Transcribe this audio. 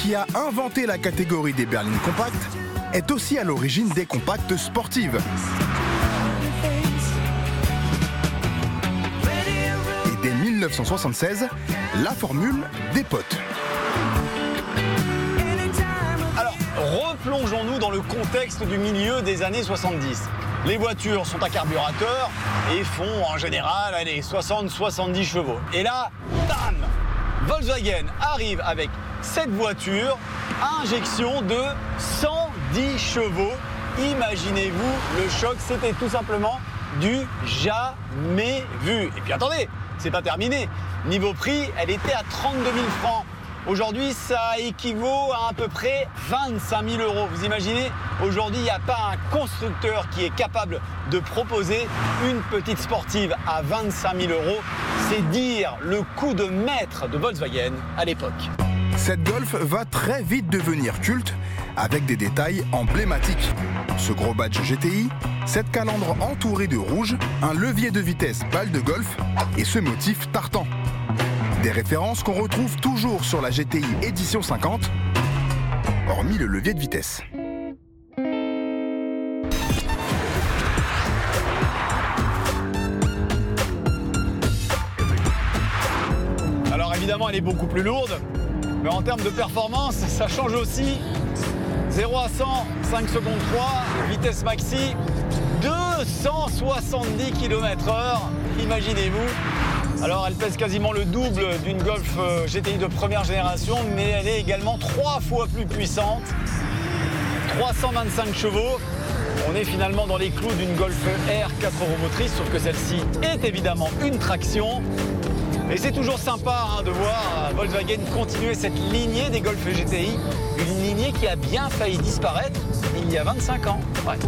qui a inventé la catégorie des berlines compactes, est aussi à l'origine des compacts sportives. Et dès 1976, la formule dépote. Alors, replongeons-nous dans le contexte du milieu des années 70. Les voitures sont à carburateur et font en général 60-70 chevaux. Et là, bam, Volkswagen arrive avec cette voiture à injection de 110 chevaux. Imaginez-vous le choc, c'était tout simplement du jamais vu. Et puis attendez, c'est pas terminé. Niveau prix, elle était à 32 000 francs. Aujourd'hui, ça équivaut à peu près 25 000 euros. Vous imaginez, aujourd'hui, il n'y a pas un constructeur qui est capable de proposer une petite sportive à 25 000 euros. C'est dire le coup de maître de Volkswagen à l'époque. Cette Golf va très vite devenir culte avec des détails emblématiques. Ce gros badge GTI, cette calandre entourée de rouge, un levier de vitesse balle de golf et ce motif tartan. Des références qu'on retrouve toujours sur la GTI édition 50, hormis le levier de vitesse. Alors évidemment, elle est beaucoup plus lourde, mais en termes de performance, ça change aussi. 0 à 100, 5 secondes 3, vitesse maxi, 270 km/h, imaginez-vous. Alors elle pèse quasiment le double d'une Golf GTI de première génération, mais elle est également 3 fois plus puissante. 325 chevaux. On est finalement dans les clous d'une Golf R 4 roues motrices, sauf que celle-ci est évidemment une traction. Et c'est toujours sympa de voir Volkswagen continuer cette lignée des Golf GTI, une lignée qui a bien failli disparaître il y a 25 ans. Ouais.